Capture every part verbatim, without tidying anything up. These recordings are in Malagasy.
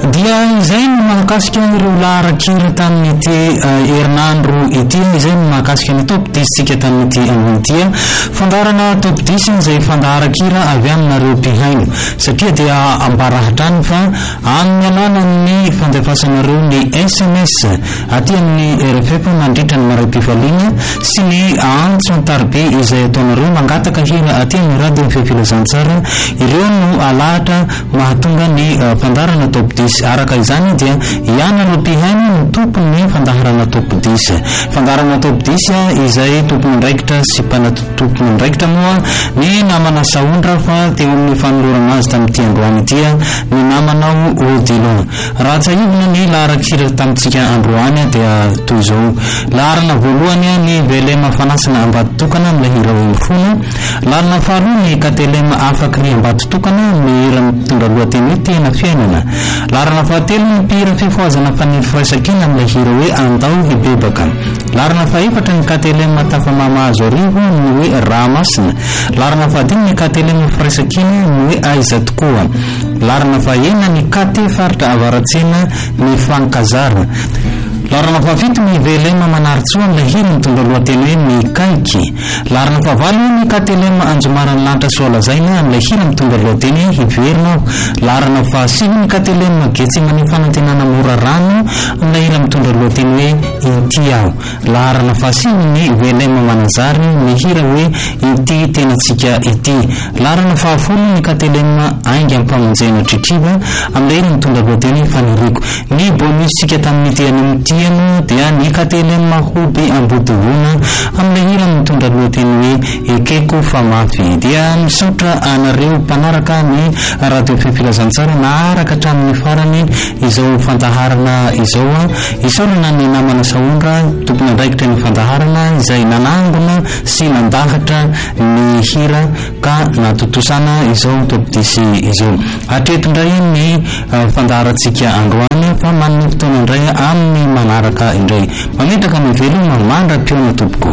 dia izay no mahakasika ireo laharakira tamin'ity herinandro ity, izay no mahakasika ny top dix tsika tamin'ity ambony fandarana top dix izay fandaharakira avy aminareo mpihaino, satria dia ambarahatrany fa amin'ny alalan'ny fandefasanareo ny S M S aty amin'ny R F M mandritra ny maram-pifaliana sy ny antso antarbe izay ataonareo mangataka hira aty amin'ny radio fifilazantsara, ireo no alahatra mahatonga ny fandarana top dix. Araka izany dia ianareo mpihaino no tompony fandaharana top dix. Fandarana top dix izay tompony ndraikitra sy mpanatompony ndraikitra moa ny namana Saondra fa teo amin'ny fanolorana azy tamin'ity androany ity ny namanao Odilon. Raha tsahivina ny laharakira tamintsika androany dia toy izao: laharana voalohany ny velema fanasana ambatotokana amin'ny hira oefono, laharana faharoa ny katelema afakry ambatotokana amin'ny hira mitondra lohateny hoe tena fiainana, laharana fahatelo ny mpihira fifoazana faniry firaisakina amin'ny hira hoe andao hibebaka, laharana fahaefatra ny katelema tafamamahazo arivo ny hoe raha masina, laharana fahadimy ny katelema firaisakina ny hoe aiza tokoa, laharana fahaenina ny kate faritra avaratsena ny fankazara, laharana fahafito ny velema manaritsoa amin'ny hira mitondra lohateny hoe mikaiky, laharana fahavalo ny katelema anjomarany lanitra soalazaina amin'ny hira mitondra lohateny hiverinao, laharana fahasivy ny katelema getsemany fanantenana mora rano amin'ny hira mitondra lohateny hoe inty aho, laharana fahasivy ny velema manazary ny hira hoe inty tenatsika ity, laharana fahafolo ny katelema aingy ampamonjena tritriva amin'ny hira mitondra lohateny faniriko. Ny bonus tsika tamin'ity an'ity dia ny katelema hoby ambodovona amin'ny hira mitondra lohateny hoe ekeko famafy. Dia misaotra anareo mpanaraka ny radio fifilazantsara naaraka hatramin'ny farany izao fandaharana izao, isaorana ny namana Saondra tompony andraikitra ny fandaharana izay nanangona sy nandahatra ny hira ka natotosana izao top dix izao. Hatreto indray ny fandaharantsika androany fa manana fotoana indray amin'ny manaraka indray, mametraka ny veloma mandra-piona tompoko.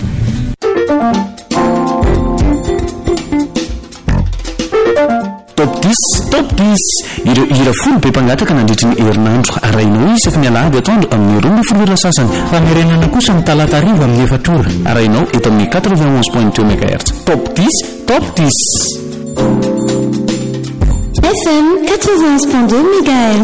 Top dix, top dix, ireo hira folo be mpangataka nandritry ny herinandro, arahinao isaky ny alahady atoandro amin'ny roa ambin'ny folo ora sasany, famerenana kosa ny talata arivo amin'ny efatra ora. Arahinao eto amin'ny quatre-vingt-onze point deux mégahertz. Top dix, top dix. F M quatre-vingt-onze point deux mégahertz.